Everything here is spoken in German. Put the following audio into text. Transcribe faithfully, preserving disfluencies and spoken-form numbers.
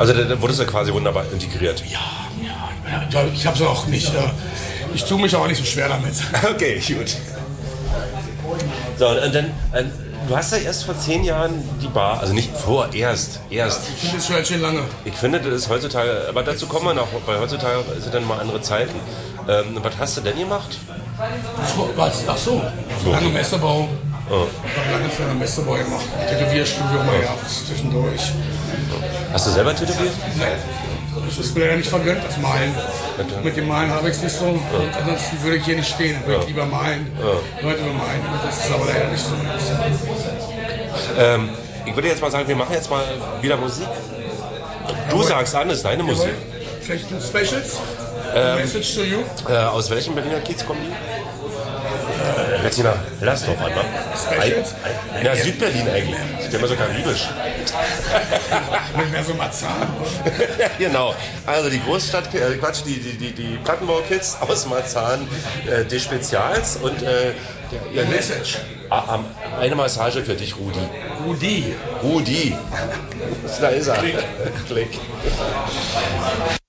Also da, da wurdest du quasi wunderbar integriert. Ja, ja. Ich habe es auch nicht. Äh, ich tue mich auch nicht so schwer damit. Okay, gut. So, und dann, äh, du hast ja erst vor zehn Jahren die Bar, also nicht vorerst, erst. Ich finde es schon schön lange. Ich finde, das ist heutzutage, aber dazu kommen wir noch, weil heutzutage sind dann mal andere Zeiten. Ähm, was hast du denn gemacht? Was? Ach so, lange Messebau. Oh. Ich habe lange für eine Messebau gemacht. Tätowierstudio mal gehabt zwischendurch. Hast du selber tätowiert? Nein. Das ist mir ja nicht vergönnt, das Malen. Ja. Mit dem Malen habe ich es nicht so. Und ansonsten würde ich hier nicht stehen. Dann würde ich lieber malen. Ja. Leute bemalen. Das ist aber leider nicht so. Ähm, ich würde jetzt mal sagen, wir machen jetzt mal wieder Musik. Du Jawohl. Sagst an, das ist deine Musik. Vielleicht ein Specials? Ähm, Message to you? Äh, aus welchem Berliner Kiez kommen die? Berliner Hellersdorf an, ne? Specials? Ja, Südberlin eigentlich. Ich bin immer so karibisch. Mit mehr so Marzahn. Genau. Also die Großstadt, äh, Quatsch, die, die, die, die Plattenbau-Kids aus Marzahn, äh, die Spezials und äh, ja, Message. Eine Massage für dich, Rudi. Rudi. Rudi. Da ist er. Klick. Klick.